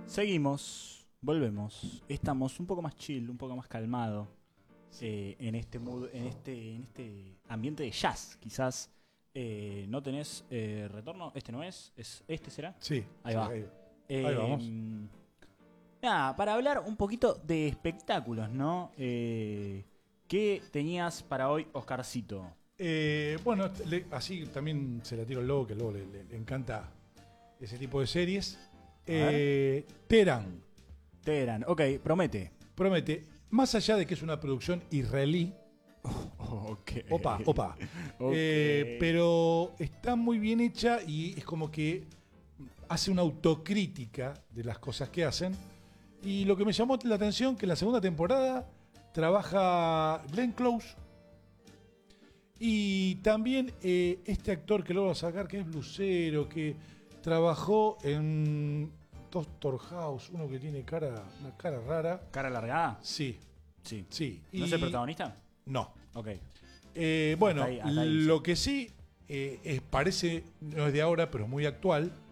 Seguimos, volvemos. Estamos un poco más chill, un poco más calmado en este mood, en este ambiente de jazz. Quizás no tenés retorno. Este no es. ¿Este será? Sí. Ahí sí, va. Ahí vamos. Nada, para hablar un poquito de espectáculos, ¿no? ¿Qué tenías para hoy, Oscarcito? Bueno, así también se la tiro al Lobo, que al Lobo le encanta ese tipo de series. Teherán Teherán, ok, promete. promete, más allá de que es una producción israelí, opa, pero está muy bien hecha y es como que hace una autocrítica de las cosas que hacen. Y lo que me llamó la atención que en la segunda temporada trabaja Glenn Close y también este actor que lo va a sacar, que es blusero, que trabajó en Doctor House, uno que tiene una cara rara. ¿Cara alargada? Sí. Sí. ¿No es el protagonista? No. Ok. Bueno, hasta ahí, lo que sí parece, no es de ahora, pero es muy actual.